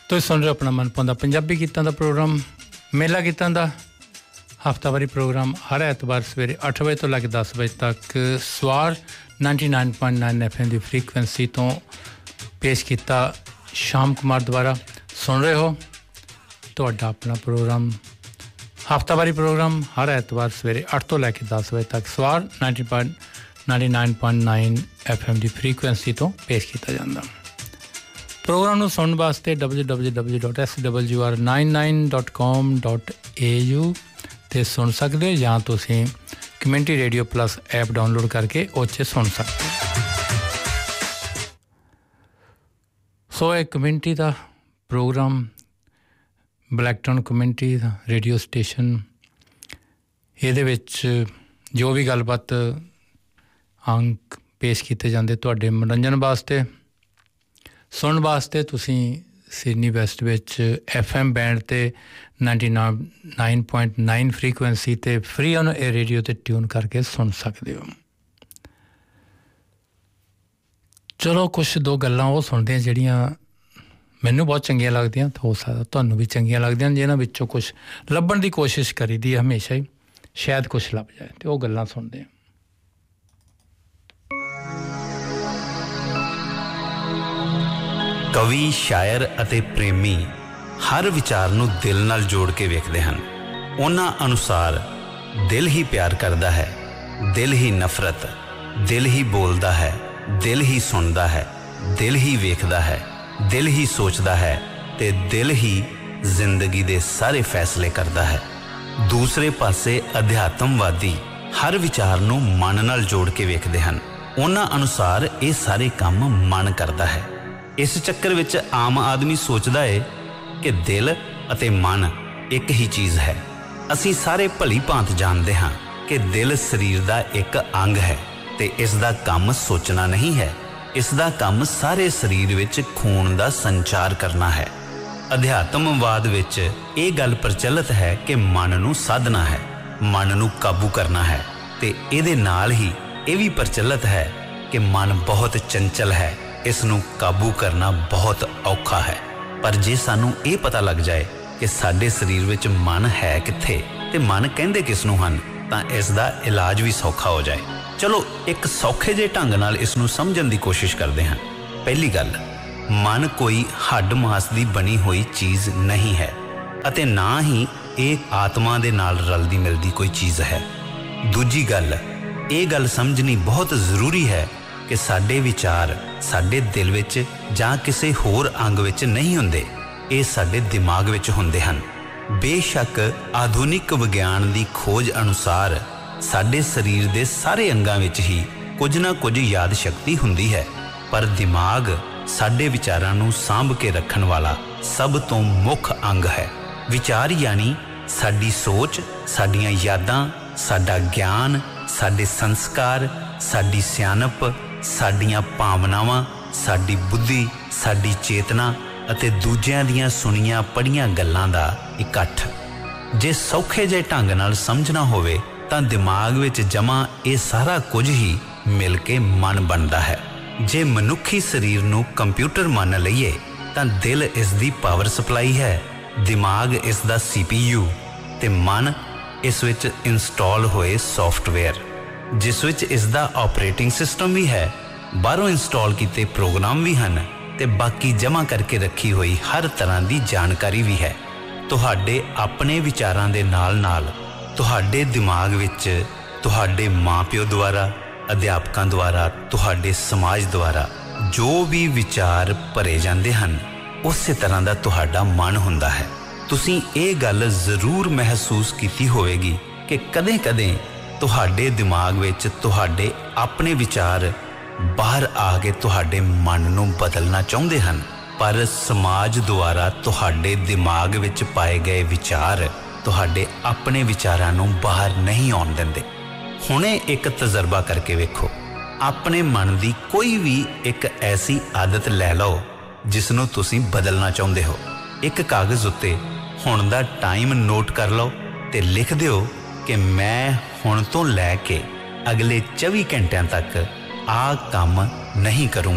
ਤੁਸੀਂ ਸੁਣ ਰਹੇ ਆਪਣਾ ਮਨਪਸੰਦ ਪੰਜਾਬੀ ਗੀਤਾਂ ਦਾ ਪ੍ਰੋਗਰਾਮ ਮੇਲਾ ਗੀਤਾਂ ਦਾ ਹਫ਼ਤਾਵਾਰੀ ਪ੍ਰੋਗਰਾਮ ਹਰ ਐਤਵਾਰ ਸਵੇਰੇ 8 ਵਜੇ ਤੋਂ ਲੈ ਕੇ 10 ਵਜੇ ਤੱਕ ਸਵਾਰ 99.9 FM ਦੀ ਫ੍ਰੀਕੁਐਂਸੀ ਤੋਂ ਪੇਸ਼ ਕੀਤਾ ਸ਼ਾਮ ਕੁਮਾਰ ਦੁਆਰਾ ਸੁਣ ਰਹੇ ਹੋ ਤੁਹਾਡਾ ਆਪਣਾ ਪ੍ਰੋਗਰਾਮ ਹਫ਼ਤਾਵਾਰੀ ਪ੍ਰੋਗਰਾਮ ਹਰ ਐਤਵਾਰ ਸਵੇਰੇ 8 ਤੋਂ ਲੈ ਕੇ 10 ਵਜੇ ਤੱਕ ਸਵਾਰ 99.9 FM ਦੀ ਫ੍ਰੀਕੁਐਂਸੀ ਤੋਂ ਪੇਸ਼ ਕੀਤਾ ਜਾਂਦਾ ਪ੍ਰੋਗਰਾਮ ਨੂੰ ਸੁਣਨ ਵਾਸਤੇ www.swr99.com.au ਤੇ ਸੁਣ ਸਕਦੇ ਹੋ ਜਾਂ ਤੁਸੀਂ community radio plus app download ਕਰਕੇ ਉਹ 'ਚ ਸੁਣ ਸਕਦੇ ਹੋ ਸੋ ਇਹ ਕਮਿਊਨਿਟੀ ਦਾ ਪ੍ਰੋਗਰਾਮ ਬਲੈਕਟਨ ਕਮਿਊਨਿਟੀ ਦਾ ਰੇਡੀਓ ਸਟੇਸ਼ਨ ਇਹਦੇ ਵਿੱਚ ਜੋ ਵੀ ਗੱਲਬਾਤ ਅੰਕ ਪੇਸ਼ ਕੀਤੇ ਜਾਂਦੇ ਤੁਹਾਡੇ ਮਨੋਰੰਜਨ ਵਾਸਤੇ ਸੁਣਨ ਵਾਸਤੇ ਤੁਸੀਂ ਸਿਡਨੀ ਵੈਸਟ ਵਿੱਚ FM ਬੈਂਡ ਤੇ 99.9 ਫ੍ਰੀਕੁਐਂਸੀ ਤੇ ਫ੍ਰੀ ਔਨ 에ਅਰ ਰੇਡੀਓ ਤੇ ਟਿਊਨ ਕਰਕੇ ਸੁਣ ਸਕਦੇ ਹੋ ਚਲੋ ਕੁਛ ਦੋ ਗੱਲਾਂ ਉਹ ਸੁਣਦੇ ਹਾਂ ਜਿਹੜੀਆਂ ਮੈਨੂੰ ਬਹੁਤ ਚੰਗੀਆਂ ਲੱਗਦੀਆਂ ਤੇ ਹੋ ਸਕਦਾ ਤੁਹਾਨੂੰ ਵੀ ਚੰਗੀਆਂ ਲੱਗਦੀਆਂ ਜਿਹਨਾਂ ਵਿੱਚੋਂ ਕੁਛ ਲੱਭਣ ਦੀ ਕੋਸ਼ਿਸ਼ ਕਰੀਦੀ ਹੈ ਹਮੇਸ਼ਾ ਹੀ ਸ਼ਾਇਦ ਕੁਛ ਲੱਭ ਜਾਏ ਤੇ ਉਹ ਗੱਲਾਂ ਸੁਣਦੇ ਹਾਂ ਕਵੀ ਸ਼ਾਇਰ ਅਤੇ ਪ੍ਰੇਮੀ ਹਰ ਵਿਚਾਰ ਨੂੰ ਦਿਲ ਨਾਲ ਜੋੜ ਕੇ ਵੇਖਦੇ ਹਨ ਉਹਨਾਂ ਅਨੁਸਾਰ ਦਿਲ ਹੀ ਪਿਆਰ ਕਰਦਾ ਹੈ ਦਿਲ ਹੀ ਨਫ਼ਰਤ ਦਿਲ ਹੀ ਬੋਲਦਾ ਹੈ ਦਿਲ ਹੀ ਸੁਣਦਾ ਹੈ ਦਿਲ ਹੀ ਵੇਖਦਾ ਹੈ ਦਿਲ ਹੀ ਸੋਚਦਾ ਹੈ ਤੇ ਦਿਲ ਹੀ ਜ਼ਿੰਦਗੀ ਦੇ ਸਾਰੇ ਫੈਸਲੇ ਕਰਦਾ ਹੈ ਦੂਸਰੇ ਪਾਸੇ ਅਧਿਆਤਮਵਾਦੀ ਹਰ ਵਿਚਾਰ ਨੂੰ ਮਨ ਨਾਲ ਜੋੜ ਕੇ ਵੇਖਦੇ ਹਨ ਉਹਨਾਂ ਅਨੁਸਾਰ ਇਹ ਸਾਰੇ ਕੰਮ ਮਨ ਕਰਦਾ ਹੈ ਇਸ ਚੱਕਰ ਵਿੱਚ ਆਮ ਆਦਮੀ ਸੋਚਦਾ ਹੈ ਕਿ ਦਿਲ ਅਤੇ ਮਨ ਇੱਕ ਹੀ ਚੀਜ਼ ਹੈ ਅਸੀਂ ਸਾਰੇ ਭਲੀ ਭਾਂਤ ਜਾਣਦੇ ਹਾਂ ਕਿ ਦਿਲ ਸਰੀਰ ਦਾ ਇੱਕ ਅੰਗ ਹੈ ਤੇ ਇਸ ਦਾ ਕੰਮ ਸੋਚਣਾ ਨਹੀਂ ਹੈ ਇਸ ਦਾ ਕੰਮ ਸਾਰੇ ਸਰੀਰ ਵਿੱਚ ਖੂਨ ਦਾ ਸੰਚਾਰ ਕਰਨਾ ਹੈ ਅਧਿਆਤਮਵਾਦ ਵਿੱਚ ਇਹ ਗੱਲ ਪ੍ਰਚਲਿਤ ਹੈ ਕਿ ਮਨ ਨੂੰ ਸਾਧਨਾ ਹੈ ਮਨ ਨੂੰ ਕਾਬੂ ਕਰਨਾ ਹੈ ਤੇ ਇਹਦੇ ਨਾਲ ਹੀ ਇਹ ਵੀ ਪ੍ਰਚਲਿਤ ਹੈ ਕਿ ਮਨ ਬਹੁਤ ਚੰਚਲ ਹੈ ਇਸ ਨੂੰ ਕਾਬੂ ਕਰਨਾ ਬਹੁਤ ਔਖਾ ਹੈ ਪਰ ਜੇ ਸਾਨੂੰ ਇਹ ਪਤਾ ਲੱਗ ਜਾਏ ਕਿ ਸਾਡੇ ਸਰੀਰ ਵਿੱਚ ਮਨ ਹੈ ਕਿੱਥੇ ਤੇ ਮਨ ਕਹਿੰਦੇ ਕਿਸ ਨੂੰ ਹਨ ਤਾਂ ਇਸ ਦਾ ਇਲਾਜ ਵੀ ਸੌਖਾ ਹੋ ਜਾਏ ਚਲੋ ਇੱਕ ਸੌਖੇ ਜਿਹੇ ਢੰਗ ਨਾਲ ਇਸ ਨੂੰ ਸਮਝਣ ਦੀ ਕੋਸ਼ਿਸ਼ ਕਰਦੇ ਹਾਂ ਪਹਿਲੀ ਗੱਲ ਮਨ ਕੋਈ ਹੱਡ ਮਾਸ ਦੀ ਬਣੀ ਹੋਈ ਚੀਜ਼ ਨਹੀਂ ਹੈ ਅਤੇ ਨਾ ਹੀ ਇਹ ਆਤਮਾ ਦੇ ਨਾਲ ਰਲਦੀ ਮਿਲਦੀ ਕੋਈ ਚੀਜ਼ ਹੈ ਦੂਜੀ ਗੱਲ ਇਹ ਗੱਲ ਸਮਝਣੀ ਬਹੁਤ ਜ਼ਰੂਰੀ ਹੈ ਕਿ ਸਾਡੇ ਵਿਚਾਰ ਸਾਡੇ ਦਿਲ ਵਿੱਚ ਜਾਂ ਕਿਸੇ ਹੋਰ ਅੰਗ ਵਿੱਚ ਨਹੀਂ ਹੁੰਦੇ ਇਹ ਸਾਡੇ ਦਿਮਾਗ ਵਿੱਚ ਹੁੰਦੇ ਹਨ ਬੇਸ਼ੱਕ ਆਧੁਨਿਕ ਵਿਗਿਆਨ ਦੀ ਖੋਜ ਅਨੁਸਾਰ ਸਾਡੇ ਸਰੀਰ ਦੇ ਸਾਰੇ ਅੰਗਾਂ ਵਿੱਚ ਹੀ ਕੁਝ ਨਾ ਕੁਝ ਯਾਦ ਸ਼ਕਤੀ ਹੁੰਦੀ ਹੈ ਪਰ ਦਿਮਾਗ ਸਾਡੇ ਵਿਚਾਰਾਂ ਨੂੰ ਸਾਂਭ ਕੇ ਰੱਖਣ ਵਾਲਾ ਸਭ ਤੋਂ ਮੁੱਖ ਅੰਗ ਹੈ ਵਿਚਾਰ ਯਾਨੀ ਸਾਡੀ ਸੋਚ ਸਾਡੀਆਂ ਯਾਦਾਂ ਸਾਡਾ ਗਿਆਨ ਸਾਡੇ ਸੰਸਕਾਰ ਸਾਡੀ ਸਿਆਣਪ ਸਾਡੀਆਂ ਭਾਵਨਾਵਾਂ ਸਾਡੀ ਬੁੱਧੀ ਸਾਡੀ ਚੇਤਨਾ ਅਤੇ ਦੂਜਿਆਂ ਦੀਆਂ ਸੁਣੀਆਂ ਪੜ੍ਹੀਆਂ ਗੱਲਾਂ ਦਾ ਇਕੱਠ ਜੇ ਸੌਖੇ ਜਿਹੇ ਢੰਗ ਨਾਲ ਸਮਝਣਾ ਹੋਵੇ ਤਾਂ ਦਿਮਾਗ ਵਿੱਚ ਜਮ੍ਹਾਂ ਇਹ ਸਾਰਾ ਕੁਝ ਹੀ ਮਿਲ ਕੇ ਮਨ ਬਣਦਾ ਹੈ ਜੇ ਮਨੁੱਖੀ ਸਰੀਰ ਨੂੰ ਕੰਪਿਊਟਰ ਮੰਨ ਲਈਏ ਤਾਂ ਦਿਲ ਇਸ ਦੀ ਪਾਵਰ ਸਪਲਾਈ ਹੈ ਦਿਮਾਗ ਇਸ ਦਾ CPU ਤੇ ਮਨ ਇਸ ਵਿੱਚ ਇੰਸਟਾਲ ਹੋਏ ਸੌਫਟਵੇਅਰ ਜਿਸ ਵਿੱਚ ਇਸ ਦਾ ਆਪਰੇਟਿੰਗ ਸਿਸਟਮ ਵੀ ਹੈ ਬਾਹਰੋਂ ਇੰਸਟਾਲ ਕੀਤੇ ਪ੍ਰੋਗਰਾਮ ਵੀ ਹਨ ਤੇ ਬਾਕੀ ਜਮ੍ਹਾਂ ਕਰਕੇ ਰੱਖੀ ਹੋਈ ਹਰ ਤਰ੍ਹਾਂ ਦੀ ਜਾਣਕਾਰੀ ਵੀ ਹੈ ਤੁਹਾਡੇ ਆਪਣੇ ਵਿਚਾਰਾਂ ਦੇ ਨਾਲ-ਨਾਲ ਤੁਹਾਡੇ ਦਿਮਾਗ ਵਿੱਚ ਤੁਹਾਡੇ ਮਾਂ-ਪਿਓ ਦੁਆਰਾ ਅਧਿਆਪਕਾਂ ਦੁਆਰਾ ਤੁਹਾਡੇ ਸਮਾਜ ਦੁਆਰਾ ਜੋ ਵੀ ਵਿਚਾਰ ਭਰੇ ਜਾਂਦੇ ਹਨ ਉਸੇ ਤਰ੍ਹਾਂ ਦਾ ਤੁਹਾਡਾ ਮਨ ਹੁੰਦਾ ਹੈ ਤੁਸੀਂ ਇਹ ਗੱਲ ਜ਼ਰੂਰ ਮਹਿਸੂਸ ਕੀਤੀ ਹੋਵੇਗੀ ਕਿ ਕਦੇ-ਕਦੇ ਤੁਹਾਡੇ ਦਿਮਾਗ ਵਿੱਚ ਤੁਹਾਡੇ ਆਪਣੇ ਵਿਚਾਰ ਬਾਹਰ ਆ ਕੇ ਤੁਹਾਡੇ ਮਨ ਨੂੰ ਬਦਲਣਾ ਚਾਹੁੰਦੇ ਹਨ ਪਰ ਸਮਾਜ ਦੁਆਰਾ ਤੁਹਾਡੇ ਦਿਮਾਗ ਵਿੱਚ ਪਾਏ ਗਏ ਵਿਚਾਰ ਤੁਹਾਡੇ ਆਪਣੇ ਵਿਚਾਰਾਂ ਨੂੰ ਬਾਹਰ ਨਹੀਂ ਆਉਣ ਦਿੰਦੇ ਹੁਣੇ ਇੱਕ ਤਜਰਬਾ ਕਰਕੇ ਵੇਖੋ ਆਪਣੇ ਮਨ ਦੀ ਕੋਈ ਵੀ ਇੱਕ ਐਸੀ ਆਦਤ ਲੈ ਲਓ ਜਿਸ ਨੂੰ ਤੁਸੀਂ ਬਦਲਣਾ ਚਾਹੁੰਦੇ ਹੋ ਇੱਕ ਕਾਗਜ਼ ਉੱਤੇ ਹੁਣ ਦਾ ਟਾਈਮ ਨੋਟ ਕਰ ਲਓ ਤੇ ਲਿਖ ਦਿਓ ਕਿ ਮੈਂ ਹੁਣ ਤੋਂ ਲੈ ਕੇ ਅਗਲੇ 24 ਘੰਟਿਆਂ ਤੱਕ ਆਹ ਕੰਮ ਨਹੀਂ ਕਰੂੰਗਾ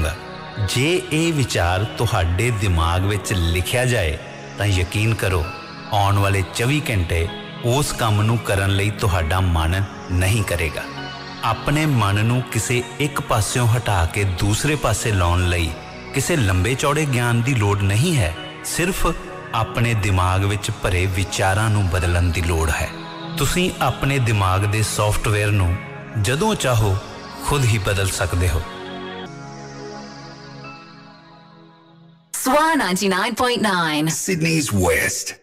ਜੇ ਇਹ ਵਿਚਾਰ ਤੁਹਾਡੇ ਦਿਮਾਗ ਵਿੱਚ ਲਿਖਿਆ ਜਾਏ ਤਾਂ ਯਕੀਨ ਕਰੋ ਆਉਣ ਵਾਲੇ 24 ਘੰਟੇ ਉਸ ਕੰਮ ਨੂੰ ਕਰਨ ਲਈ ਤੁਹਾਡਾ ਮਨ ਨਹੀਂ ਕਰੇਗਾ। ਆਪਣੇ ਮਨ ਨੂੰ ਕਿਸੇ ਇੱਕ ਪਾਸਿਓਂ ਹਟਾ ਕੇ ਦੂਸਰੇ ਪਾਸੇ ਲਾਉਣ ਲਈ ਕਿਸੇ ਲੰਬੇ ਚੌੜੇ ਗਿਆਨ ਦੀ ਲੋੜ ਨਹੀਂ ਹੈ। ਸਿਰਫ ਆਪਣੇ ਦਿਮਾਗ ਵਿੱਚ ਭਰੇ ਵਿਚਾਰਾਂ ਨੂੰ ਬਦਲਣ ਦੀ ਲੋੜ ਹੈ। ਤੁਸੀਂ ਆਪਣੇ ਦਿਮਾਗ ਦੇ ਸੌਫਟਵੇਅਰ ਨੂੰ ਜਦੋਂ ਚਾਹੋ ਖੁਦ ਹੀ ਬਦਲ ਸਕਦੇ ਹੋ। SWR 99.9 Sydney's West।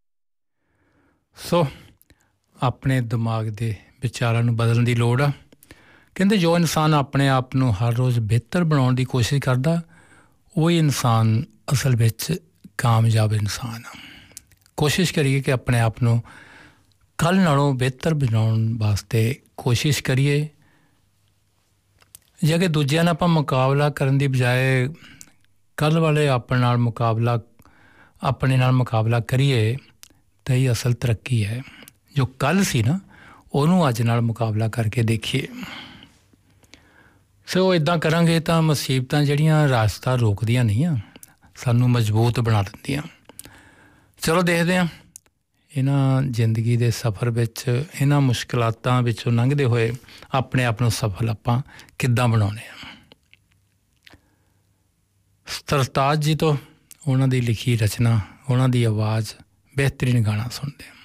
ਸੋ ਆਪਣੇ ਦਿਮਾਗ ਦੇ ਵਿਚਾਰਾਂ ਨੂੰ ਬਦਲਣ ਦੀ ਲੋੜ ਆ। ਕਹਿੰਦੇ ਜੋ ਇਨਸਾਨ ਆਪਣੇ ਆਪ ਨੂੰ ਹਰ ਰੋਜ਼ ਬਿਹਤਰ ਬਣਾਉਣ ਦੀ ਕੋਸ਼ਿਸ਼ ਕਰਦਾ ਉਹੀ ਇਨਸਾਨ ਅਸਲ ਵਿੱਚ ਕਾਮਯਾਬ ਇਨਸਾਨ ਆ। ਕੋਸ਼ਿਸ਼ ਕਰੀਏ ਕਿ ਆਪਣੇ ਆਪ ਨੂੰ ਕੱਲ੍ਹ ਨਾਲੋਂ ਬਿਹਤਰ ਬਣਾਉਣ ਵਾਸਤੇ ਕੋਸ਼ਿਸ਼ ਕਰੀਏ। ਜੇ ਕਿ ਦੂਜਿਆਂ ਨਾਲ ਆਪਾਂ ਮੁਕਾਬਲਾ ਕਰਨ ਦੀ ਬਜਾਏ ਕੱਲ੍ਹ ਵਾਲੇ ਆਪਣੇ ਨਾਲ ਮੁਕਾਬਲਾ ਕਰੀਏ ਤਾਂ ਇਹ ਅਸਲ ਤਰੱਕੀ ਹੈ। ਜੋ ਕੱਲ੍ਹ ਸੀ ਨਾ ਉਹਨੂੰ ਅੱਜ ਨਾਲ ਮੁਕਾਬਲਾ ਕਰਕੇ ਦੇਖੀਏ। ਸੋ ਇੱਦਾਂ ਕਰਾਂਗੇ ਤਾਂ ਮੁਸੀਬਤਾਂ ਜਿਹੜੀਆਂ ਰਾਸਤਾ ਰੋਕਦੀਆਂ ਨਹੀਂ ਆ, ਸਾਨੂੰ ਮਜ਼ਬੂਤ ਬਣਾ ਦਿੰਦੀਆਂ। ਚਲੋ ਦੇਖਦੇ ਹਾਂ ਇਹਨਾਂ ਜ਼ਿੰਦਗੀ ਦੇ ਸਫ਼ਰ ਵਿੱਚ ਇਹਨਾਂ ਮੁਸ਼ਕਿਲਾਤਾਂ ਵਿੱਚੋਂ ਲੰਘਦੇ ਹੋਏ ਆਪਣੇ ਆਪ ਨੂੰ ਸਫਲ ਆਪਾਂ ਕਿੱਦਾਂ ਬਣਾਉਂਦੇ ਹਾਂ। ਸਰਤਾਜ ਜੀ ਤੋਂ ਉਹਨਾਂ ਦੀ ਲਿਖੀ ਰਚਨਾ, ਉਹਨਾਂ ਦੀ ਆਵਾਜ਼, ਬਿਹਤਰੀਨ ਗਾਣਾ ਸੁਣਦੇ ਹਾਂ।